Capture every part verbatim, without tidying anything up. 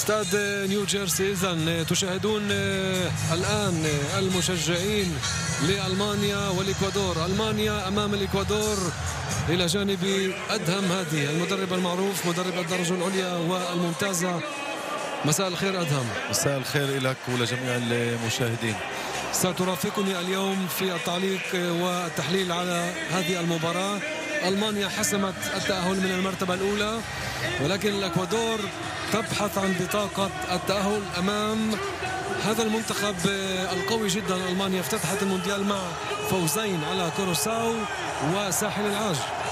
استاد نيو جيرسي. إذن تشاهدون الآن المشجعين لألمانيا والإكوادور. ألمانيا أمام الإكوادور إلى جانب أدهم هادي المدرب المعروف مدرب الدرجة العليا والممتازة. مساء الخير أدهم. مساء الخير لك ولجميع المشاهدين. سترافقني اليوم في التعليق والتحليل على هذه المباراة. ألمانيا حسمت التأهل من المرتبة الأولى، ولكن الإكوادور تبحث عن بطاقة التأهل أمام هذا المنتخب القوي جدا. ألمانيا افتتحت المونديال مع فوزين على كوروساو وساحل العاج.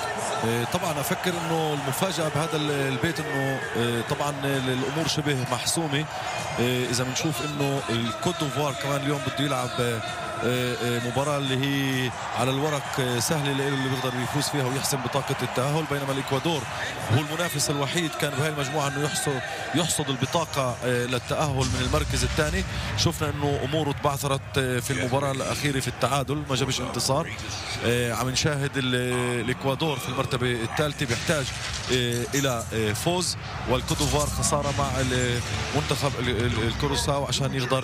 طبعا أفكر أنه المفاجأة بهذا البيت أنه طبعا الأمور شبه محسومة. إذا بنشوف أنه الكوت ديفوار كمان اليوم بده يلعب مباراة اللي هي على الورق سهلة له اللي بيقدر يفوز فيها ويحسم بطاقة التأهل، بينما الإكوادور هو المنافس الوحيد كان بهاي المجموعة أنه يحصد يحصد البطاقة للتأهل من المركز الثاني. شفنا أنه أموره تبعثرت في المباراة الأخيرة في التعادل، ما جابش انتصار. عم نشاهد الإكوادور في المرتبة الثالثة بيحتاج إلى فوز، والكوت ديفوار خسارة مع المنتخب الكوروساو عشان يقدر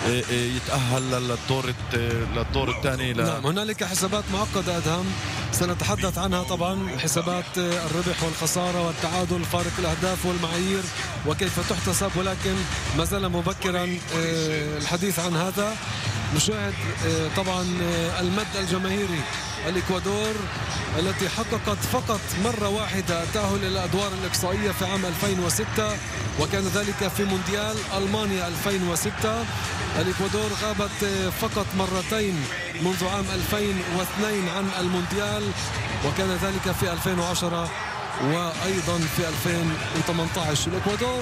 يتأهل للدور للدور الثاني. نعم، هنالك حسابات معقدة أدهم سنتحدث عنها طبعا، حسابات الربح والخسارة والتعادل، فارق الأهداف والمعايير وكيف تحتسب، ولكن ما زال مبكرا الحديث عن هذا. نشاهد طبعا المد الجماهيري. الإكوادور التي حققت فقط مرة واحدة التأهل إلى الأدوار الإقصائية في عام ألفين وستة، وكان ذلك في مونديال ألمانيا ألفين وستة. الإكوادور غابت فقط مرتين منذ عام ألفين واثنين عن المونديال، وكان ذلك في ألفين وعشرة وأيضا في ألفين وثمانية عشر. الإكوادور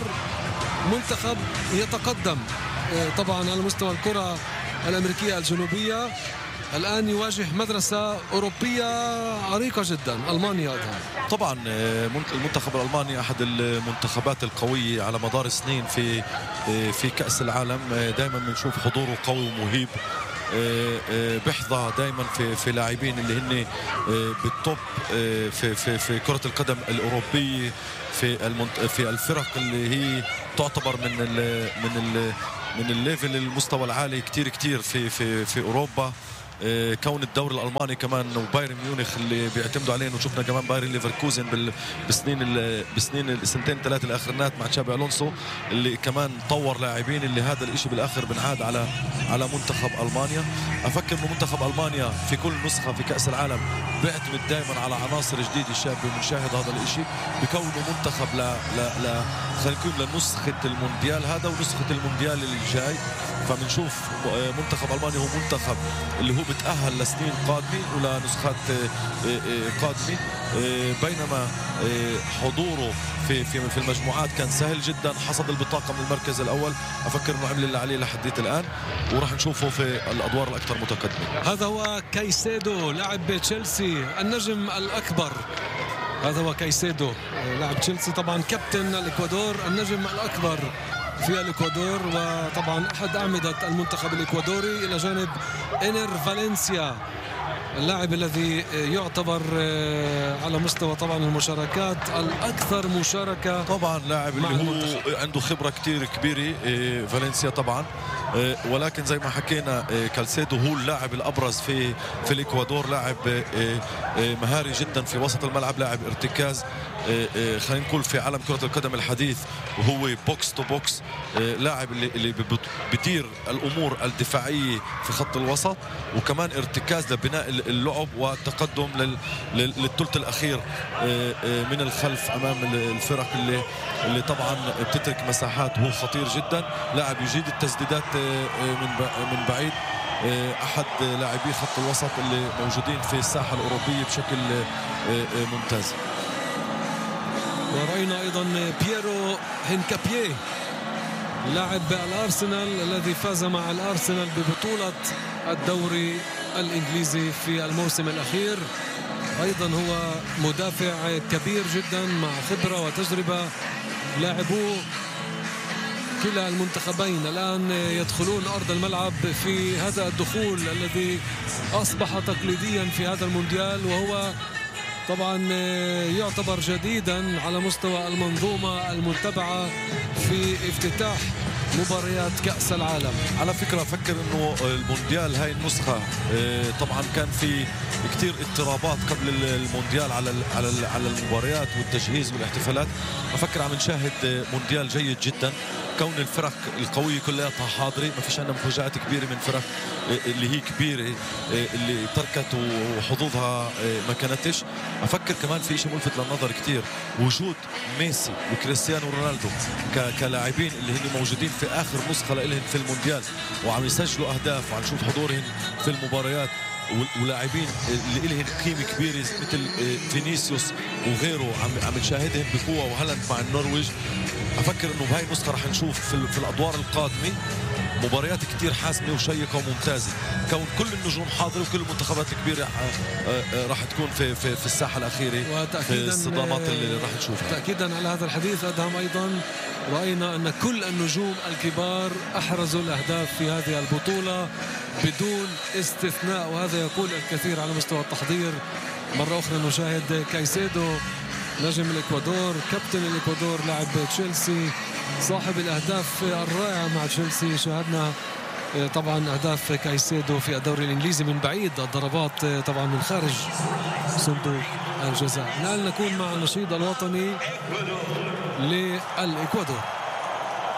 منتخب يتقدم طبعا على مستوى الكرة الأمريكية الجنوبية، الآن يواجه مدرسة أوروبية عريقة جدا ألمانيا. طبعا المنتخب الألماني أحد المنتخبات القوية على مدار السنين في في كأس العالم. دائما بنشوف حضوره قوي ومهيب، بيحظى دائما في في لاعبين اللي هن بالتوب في في في كرة القدم الأوروبية، في المنت... في الفرق اللي هي تعتبر من ال من ال من الليفل المستوى العالي كتير كتير في في في أوروبا. كون الدوري الألماني كمان وبايرن ميونخ اللي بيعتمدوا عليه، وشفنا كمان بايرن ليفركوزن بالسنين بسنين السنتين ثلاثة الأخرانات مع تشابي ألونسو اللي كمان طور لاعبين، اللي هذا الإشي بالآخر بنعاد على على منتخب ألمانيا. أفكر إنه منتخب ألمانيا في كل نسخة في كأس العالم بيعتمد دائما على عناصر جديدة شابة، بنشاهد هذا الإشي بكونه منتخب ل ل ل خلينا نقول لنسخة المونديال هذا ونسخة المونديال اللي جاي. فبنشوف منتخب ألمانيا هو منتخب اللي هو بتأهل لسنين قادمة ولنسخات قادمة، بينما حضوره في في في المجموعات كان سهل جدا. حصد البطاقة من المركز الأول، أفكر إنه عمل اللي عليه لحديت الآن، وراح نشوفه في الأدوار الأكثر متقدمة. هذا هو كايسيدو لاعب تشيلسي النجم الأكبر. هذا هو كايسيدو لاعب تشيلسي، طبعا كابتن الإكوادور، النجم الأكبر في الإكوادور، وطبعا أحد أعمدة المنتخب الإكوادوري، إلى جانب إنر فالنسيا اللاعب الذي يعتبر على مستوى طبعا المشاركات الأكثر مشاركة. طبعا لاعب اللي هو عنده خبرة كتير كبيرة فالنسيا طبعا، ولكن زي ما حكينا كالسيدو هو اللاعب الأبرز في في الإكوادور، لاعب مهاري جدا في وسط الملعب، لاعب ارتكاز خلينا نقول في عالم كرة القدم الحديث، وهو بوكس تو بوكس، لاعب اللي اللي بيدير الأمور الدفاعية في خط الوسط، وكمان ارتكاز لبناء اللعب والتقدم للثلث الأخير من الخلف أمام الفرق اللي اللي طبعا بتترك مساحات. هو خطير جدا، لاعب يجيد التسديدات من من بعيد، أحد لاعبي خط الوسط اللي موجودين في الساحة الأوروبية بشكل ممتاز. ورأينا أيضا بييرو هنكابيه لاعب الأرسنال الذي فاز مع الأرسنال ببطولة الدوري الإنجليزي في الموسم الأخير. أيضا هو مدافع كبير جدا مع خبرة وتجربة. لاعبو كلا المنتخبين الآن يدخلون أرض الملعب في هذا الدخول الذي أصبح تقليديا في هذا المونديال، وهو طبعا يعتبر جديدا على مستوى المنظومة المتبعة في افتتاح مباريات كأس العالم. على فكرة أفكر أنه المونديال هاي النسخة طبعا كان في كتير اضطرابات قبل المونديال على على على المباريات والتجهيز والاحتفالات. أفكر عم نشاهد مونديال جيد جدا، كون الفرق القوية كلها حاضرة، ما فيش عندنا مفاجآت كبيرة من فرق اللي هي كبيرة اللي تركت وحظوظها ما كانتش. أفكر كمان في شيء ملفت للنظر كتير، وجود ميسي وكريستيانو رونالدو كلاعبين اللي هن موجودين في آخر نسخة لهم في المونديال وعم يسجلوا أهداف وعم نشوف حضورهم في المباريات، ولاعبين اللي لهم قيمة كبيرة مثل فينيسيوس وغيره عم عم نشاهدهم بقوة، وهالاند مع النرويج. أفكر إنه بهاي النسخة رح نشوف في, في الأدوار القادمة مباريات كتير حاسمة وشيقة وممتازة، كون كل النجوم حاضرة وكل المنتخبات الكبيرة راح تكون في في, في الساحة الأخيرة في الصدامات اللي راح نشوفها. تأكيدا على هذا الحديث أدهم، أيضا رأينا أن كل النجوم الكبار أحرزوا الأهداف في هذه البطولة بدون استثناء، وهذا يقول الكثير على مستوى التحضير. مرة أخرى نشاهد كايسيدو نجم الإكوادور، كابتن الإكوادور، لاعب تشيلسي، صاحب الأهداف الرائعة مع تشيلسي. شاهدنا طبعا أهداف كايسيدو في الدوري الإنجليزي من بعيد، الضربات طبعا من خارج صندوق الجزاء. الآن نكون مع النشيد الوطني للإكوادور.